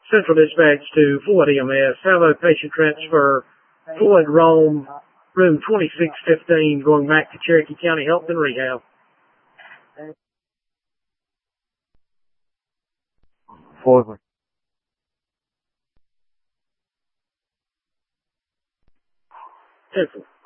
Central Dispatch to Floyd EMS. Salvo patient transfer, Floyd Rome, room 2615, going back to Cherokee County Health and Rehab. Forward. Central.